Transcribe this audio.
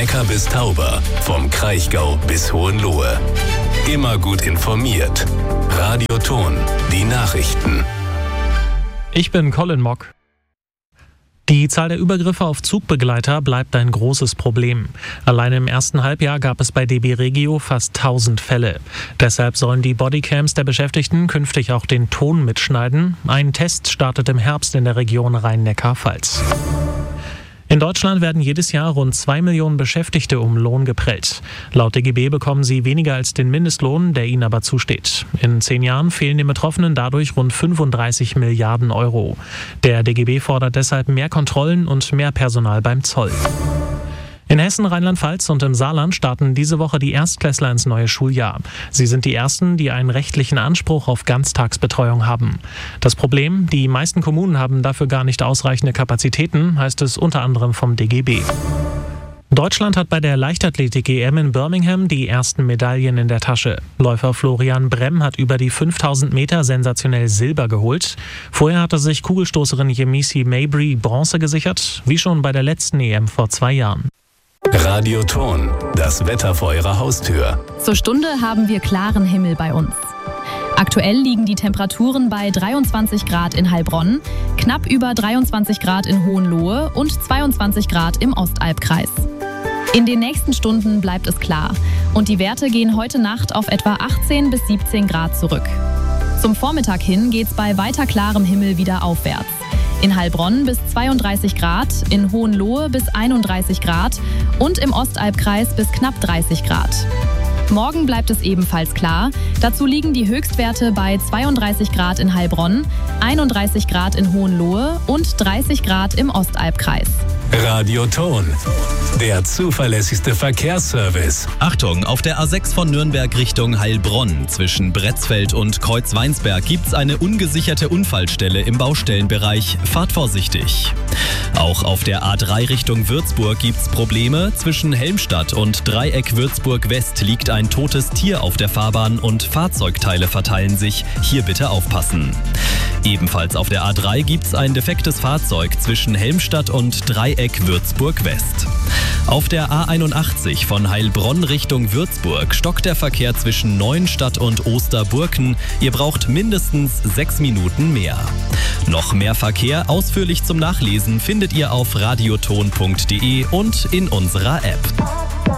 Neckar bis Tauber, vom Kraichgau bis Hohenlohe. Immer gut informiert. Radio Thon, die Nachrichten. Ich bin Colin Mock. Die Zahl der Übergriffe auf Zugbegleiter bleibt ein großes Problem. Allein im ersten Halbjahr gab es bei DB Regio fast 1000 Fälle. Deshalb sollen die Bodycams der Beschäftigten künftig auch den Ton mitschneiden. Ein Test startet im Herbst in der Region Rhein-Neckar-Pfalz. In Deutschland werden jedes Jahr rund 2 Millionen Beschäftigte um Lohn geprellt. Laut DGB bekommen sie weniger als den Mindestlohn, der ihnen aber zusteht. In 10 Jahren fehlen den Betroffenen dadurch rund 35 Milliarden Euro. Der DGB fordert deshalb mehr Kontrollen und mehr Personal beim Zoll. In Hessen, Rheinland-Pfalz und im Saarland starten diese Woche die Erstklässler ins neue Schuljahr. Sie sind die ersten, die einen rechtlichen Anspruch auf Ganztagsbetreuung haben. Das Problem, die meisten Kommunen haben dafür gar nicht ausreichende Kapazitäten, heißt es unter anderem vom DGB. Deutschland hat bei der Leichtathletik-EM in Birmingham die ersten Medaillen in der Tasche. Läufer Florian Bremm hat über die 5000 Meter sensationell Silber geholt. Vorher hatte sich Kugelstoßerin Yemisi Mabry Bronze gesichert, wie schon bei der letzten EM vor 2 Jahren. Radio Thon, das Wetter vor Ihrer Haustür. Zur Stunde haben wir klaren Himmel bei uns. Aktuell liegen die Temperaturen bei 23 Grad in Heilbronn, knapp über 23 Grad in Hohenlohe und 22 Grad im Ostalbkreis. In den nächsten Stunden bleibt es klar und die Werte gehen heute Nacht auf etwa 18 bis 17 Grad zurück. Zum Vormittag hin geht's bei weiter klarem Himmel wieder aufwärts. In Heilbronn bis 32 Grad, in Hohenlohe bis 31 Grad und im Ostalbkreis bis knapp 30 Grad. Morgen bleibt es ebenfalls klar. Dazu liegen die Höchstwerte bei 32 Grad in Heilbronn, 31 Grad in Hohenlohe und 30 Grad im Ostalbkreis. Radio Thon, der zuverlässigste Verkehrsservice. Achtung, auf der A6 von Nürnberg Richtung Heilbronn zwischen Bretzfeld und Kreuzweinsberg gibt's eine ungesicherte Unfallstelle im Baustellenbereich. Fahrt vorsichtig. Auch auf der A3 Richtung Würzburg gibt's Probleme. Zwischen Helmstadt und Dreieck Würzburg West liegt ein totes Tier auf der Fahrbahn und Fahrzeugteile verteilen sich. Hier bitte aufpassen. Ebenfalls auf der A3 gibt's ein defektes Fahrzeug zwischen Helmstadt und Dreieck Würzburg West. Auf der A81 von Heilbronn Richtung Würzburg stockt der Verkehr zwischen Neuenstadt und Osterburken. Ihr braucht mindestens 6 Minuten mehr. Noch mehr Verkehr ausführlich zum Nachlesen findet ihr auf radiothon.de und in unserer App.